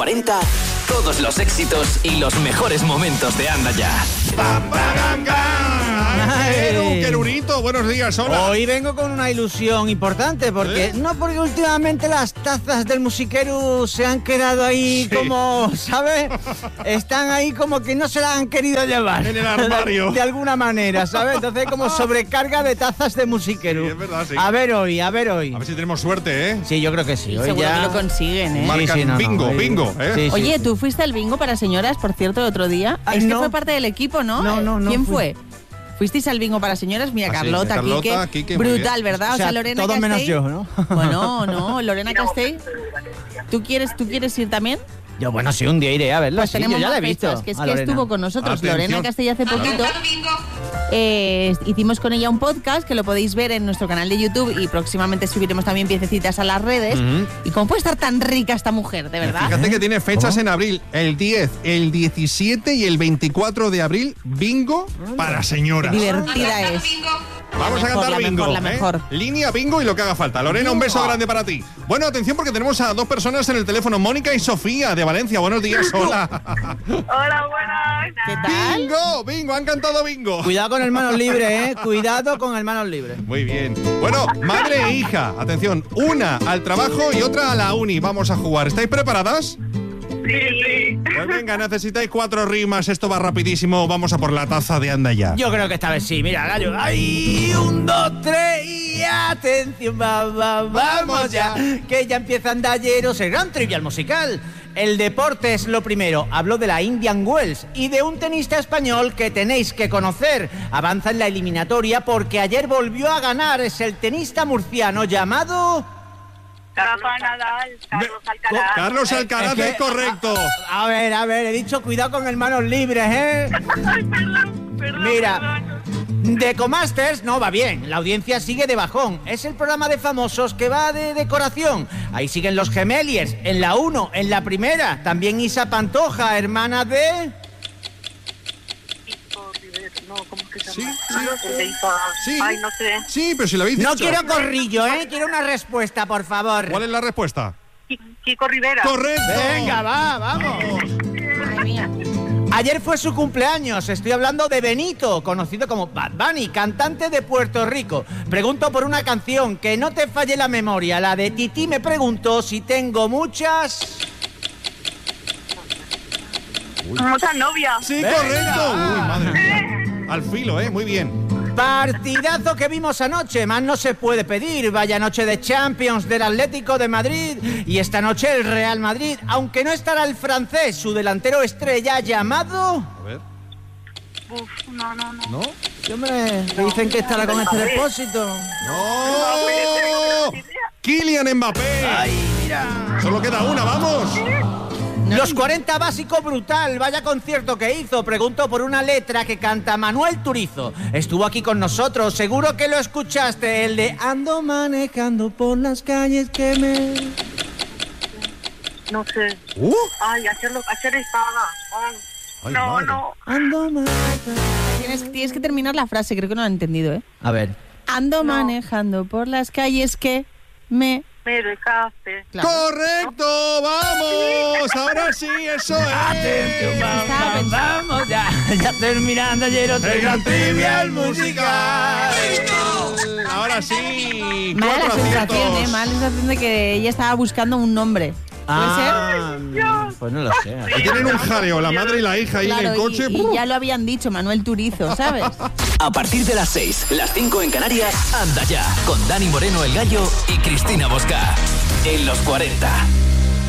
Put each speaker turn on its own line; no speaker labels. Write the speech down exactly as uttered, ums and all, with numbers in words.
cuarenta, todos los éxitos y los mejores momentos de Anda Ya.
Querurito, buenos días, hola.
Hoy vengo con una ilusión importante, porque ¿Eh? no porque últimamente las tazas del musiquero se han quedado ahí sí. como, ¿sabes? Están ahí como que no se las han querido llevar.
En el armario.
De, de alguna manera, ¿sabes? Entonces como sobrecarga de tazas de musiquero.
Sí, es verdad, sí.
A ver hoy, a ver hoy.
A ver si tenemos suerte, ¿eh?
Sí, yo creo que sí. Hoy
seguro
ya
que lo consiguen, ¿eh?
Marcan
sí, sí, no,
bingo,
no,
bingo, ¿eh?
Sí, sí,
Oye,
sí.
tú fuiste al bingo para señoras, por cierto, el otro día.
Ay,
es
no.
que fue parte del equipo, ¿no?
No, no, no
¿Quién
fui.
fue? ¿Fuisteis al bingo para señoras? Mira,
Ah, sí,
Carlota,
Carlota,
Quique,
Quique, muy
brutal,
bien.
¿verdad?
O sea,
O sea, Lorena
todo
Castell.
menos yo, ¿no?
Bueno, no, Lorena Castell. ¿Tú quieres, ¿Tú quieres ir también?
Yo, bueno, sí, un día iré a verla.
Pues
sí,
tenemos
yo ya la
más
he visto.
fechas, que es
a
que
Lorena.
estuvo con nosotros.
Atención.
Lorena Castell hace poquito. Eh, hicimos con ella un podcast que lo podéis ver en nuestro canal de YouTube y próximamente subiremos también piececitas a las redes.
Uh-huh.
¿Y cómo puede estar tan rica esta mujer, de verdad?
Fíjate que tiene fechas
¿Cómo?
en abril, el diez, el diecisiete y el veinticuatro de abril, bingo para señoras.
Divertida es.
Vamos a
mejor,
cantar
la
bingo,
mejor, la
¿eh?
mejor.
Línea bingo y lo que haga falta. Lorena, un beso grande para ti. Bueno, atención porque tenemos a dos personas en el teléfono, Mónica y Sofía de Valencia. Buenos días, hola.
Hola, buenas.
¿Qué tal?
Bingo, bingo, han cantado bingo.
Cuidado con el manos libres, ¿eh? Cuidado con el manos libres.
Muy bien. Bueno, madre e hija, atención, una al trabajo y otra a la uni. Vamos a jugar. ¿Estáis preparadas?
Sí, sí.
Pues venga, necesitáis cuatro rimas, esto va rapidísimo. Vamos a por la taza de Anda Ya.
Yo creo que esta vez sí. Mira, gallo. ¡Ay! Un, dos, tres y atención. Va, va, vamos ya. Que ya empieza Andayeros, el gran trivial musical. El deporte es lo primero. Hablo de la Indian Wells y de un tenista español que tenéis que conocer. Avanza en la eliminatoria porque ayer volvió a ganar. Es el tenista murciano llamado...
Rafa Nadal, Carlos Alcaraz.
Carlos Alcaraz
Es que-
es correcto.
A ver, a ver, he dicho cuidado con el manos libres, ¿eh?
Ay, perdón, perdón.
Mira,
perdón.
Decomasters no va bien, la audiencia sigue de bajón. Es el programa de famosos que va de decoración. Ahí siguen los Gemeliers, en la uno, en la primera. También Isa Pantoja, hermana de...
No, ¿cómo es que se
Sí,
llama?
sí.
No sé, Isa.
Sí.
Ay, no sé.
Sí, pero si lo habéis
No
dicho.
quiero corrillo, ¿eh? Quiero una respuesta, por favor.
¿Cuál es la respuesta?
Kiko Rivera.
¡Correcto!
Venga, va, vamos.
Madre mía.
Ayer fue su cumpleaños, estoy hablando de Benito, conocido como Bad Bunny, cantante de Puerto Rico. Pregunto por una canción, que no te falle la memoria, la de Tití me preguntó si tengo muchas...
Muchas novias.
Sí,
Venga.
correcto. Uy, madre mía. Al filo, ¿eh? Muy bien.
Partidazo que vimos anoche, más no se puede pedir. Vaya noche de Champions del Atlético de Madrid y esta noche el Real Madrid, aunque no estará el francés, su delantero estrella llamado...
A ver.
Uf, no, no, no.
¿No?
Sí, hombre, que dicen que estará con este depósito.
¡No! ¡Kylian Mbappé!
Ay, mira.
Solo queda una, vamos.
Los cuarenta básico brutal, vaya concierto que hizo. Pregunto por una letra que canta Manuel Turizo. Estuvo aquí con nosotros, seguro que lo escuchaste. El de ando manejando por las calles que me...
No sé.
Uh,
Ay, hacerlo, hacer estaba. Ay.
Ay,
no,
madre.
no.
Ando manejando...
Tienes, tienes que terminar la frase, creo que no lo han entendido, ¿eh?
A ver.
Ando
No.
manejando por las calles que me...
Me dejaste.
Claro.
¡Correcto! ¡Vamos! Ahora sí, eso es.
Atención,
Estaba
vamos,
pensando.
vamos, ya, ya terminando ayer otro
El gran trivial
musical.
Ahora sí.
Mala la
cuatro
sensación,
aciertos.
¿eh? Mala la sensación de que ella estaba buscando un nombre. ¿Puede
Ah, pues no lo sé.
Y tienen un jaleo, la madre y la hija ahí
ser?
en
Claro,
el coche.
y, y ya lo habían dicho, Manuel Turizo, ¿sabes?
A partir de las seis, las cinco en Canarias, Anda Ya, con Dani Moreno el Gallo y Cristina Bosca. En los cuarenta.